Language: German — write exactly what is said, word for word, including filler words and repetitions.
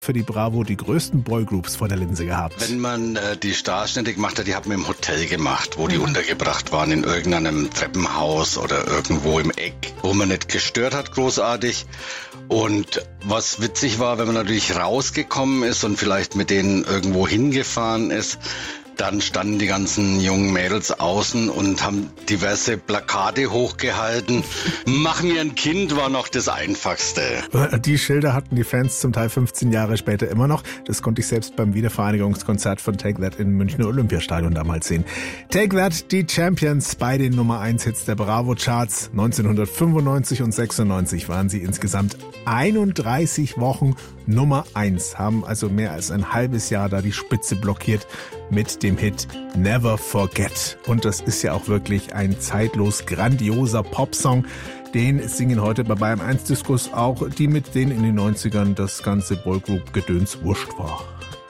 für die Bravo die größten Boygroups vor der Linse gehabt. Wenn man äh, die Starschnitte gemacht hat, die hat man im Hotel gemacht, wo die mhm. untergebracht waren, in irgendeinem Treppenhaus oder irgendwo im Eck, wo man nicht gestört hat großartig. Und was witzig war, wenn man natürlich rausgekommen ist und vielleicht mit denen irgendwo hingefahren ist, dann standen die ganzen jungen Mädels außen und haben diverse Plakate hochgehalten. Mach mir ein Kind war noch das Einfachste. Die Schilder hatten die Fans zum Teil fünfzehn Jahre später immer noch. Das konnte ich selbst beim Wiedervereinigungskonzert von Take That im Münchner Olympiastadion damals sehen. Take That, die Champions bei den Nummer eins Hits der Bravo-Charts. neunzehnhundertfünfundneunzig und sechsundneunzig waren sie insgesamt einunddreißig Wochen Nummer eins, haben also mehr als ein halbes Jahr da die Spitze blockiert mit dem Hit Never Forget. Und das ist ja auch wirklich ein zeitlos grandioser Popsong. Den singen heute bei Bayern eins Diskurs auch die, mit denen in den neunzigern das ganze Boygroup-Gedöns wurscht war.